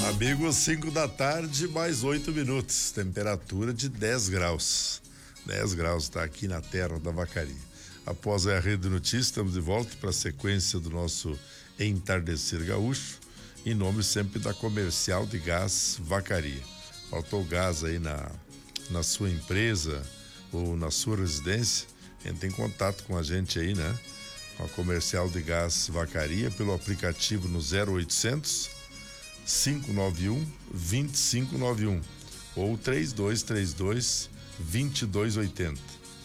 Amigos, 5 da tarde, mais 8 minutos. Temperatura de 10 graus. 10 graus está aqui na terra da Vacaria. Após a Rede Notícias, estamos de volta para a sequência do nosso Entardecer Gaúcho, em nome sempre da Comercial de Gás Vacaria. Faltou gás aí na sua empresa ou na sua residência? Entre em contato com a gente aí, né? Com a Comercial de Gás Vacaria pelo aplicativo no 0800 591 2591 ou 3232 2280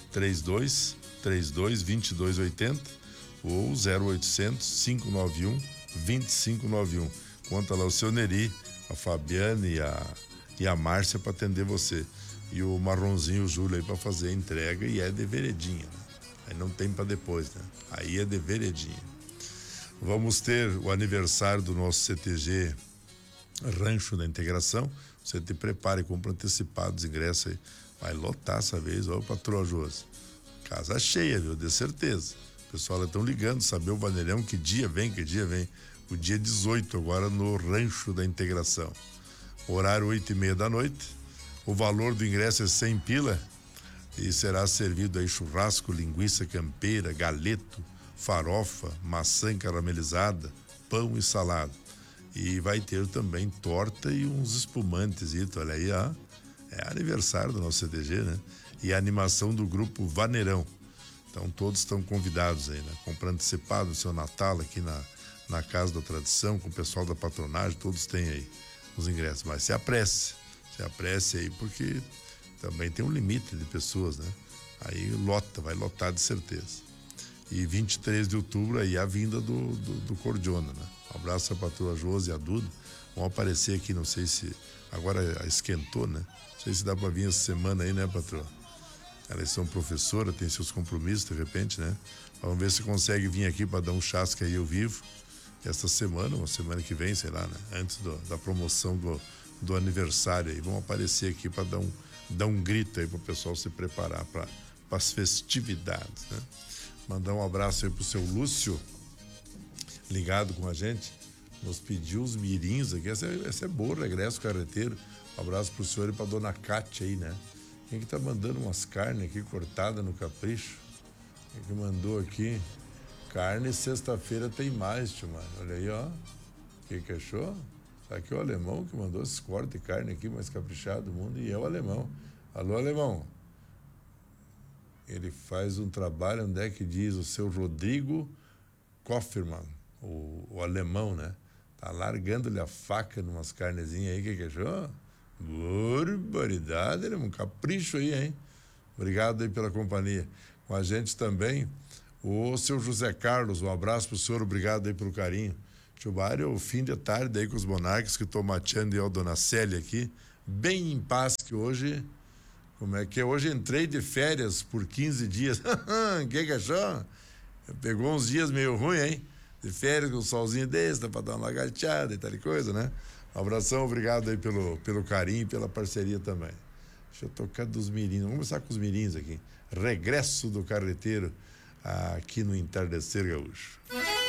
3232 2280 ou 0800 591 2591. Conta lá o seu Neri, a Fabiane e a Márcia para atender você, e o Marronzinho, o Júlio aí para fazer a entrega, e é de veredinha, né? Aí não tem para depois, né? Aí é de veredinha. Vamos ter o aniversário do nosso CTG Rancho da Integração. Você te prepare, compra antecipado os ingressos aí. Vai lotar essa vez, ó, patroa Josi. Casa cheia, viu? De certeza. O pessoal estão ligando, saber o Vanelhão que dia vem. O dia 18 agora no Rancho da Integração. Horário 8:30 da noite. O valor do ingresso é 100 pila e será servido aí churrasco, linguiça campeira, galeto, farofa, maçã caramelizada, pão e salada. E vai ter também torta e uns espumantes, olha aí, ó. É aniversário do nosso CTG, né? E a animação do grupo Vaneirão. Então todos estão convidados aí, né? Comprando antecipado o seu Natal aqui na Casa da Tradição, com o pessoal da patronagem, todos têm aí os ingressos. Mas se apresse aí, porque também tem um limite de pessoas, né? Aí vai lotar de certeza. E 23 de outubro aí a vinda do Cordiona, né? Um abraço à patroa Josi e a Duda. Vão aparecer aqui, não sei se agora esquentou, né? Não sei se dá pra vir essa semana aí, né, patroa? Elas são professoras, têm seus compromissos de repente, né? Vamos ver se consegue vir aqui para dar um chasque aí ao vivo esta semana, ou semana que vem, sei lá, né? Antes da promoção do aniversário aí. Vão aparecer aqui para dar um grito aí pro pessoal se preparar para as festividades, né? Mandar um abraço aí pro seu Lúcio, ligado com a gente, nos pediu os mirins aqui. Essa é boa, regresso carreteiro. Um abraço pro senhor e pra dona Cátia aí, né? Quem que tá mandando umas carnes aqui cortadas no capricho? Quem que mandou aqui? Carne, sexta-feira tem mais, tio mano. Olha aí, ó. O que achou? Tá aqui o alemão que mandou esses cortes de carne aqui, mais caprichado do mundo, e é o alemão. Alô, alemão. Ele faz um trabalho, onde é que diz o seu Rodrigo Kofferman, o alemão, né? Tá largando-lhe a faca numas carnezinhas aí, que achou? Barbaridade, ele é um capricho aí, hein? Obrigado aí pela companhia. Com a gente também, o seu José Carlos, um abraço pro senhor, obrigado aí pelo carinho. Tio Mário, o fim de tarde aí com os monarcas, que tô mateando e a dona Célia aqui, bem em paz, que hoje, como é que é? Hoje entrei de férias por 15 dias. Que achou? Pegou uns dias meio ruim, hein? De férias com um solzinho desse, dá pra dar uma lagarteada e tal coisa, né? Um abração, obrigado aí pelo carinho e pela parceria também. Deixa eu tocar dos mirins. Vamos começar com os mirins aqui. Regresso do carreteiro aqui no Entardecer Gaúcho.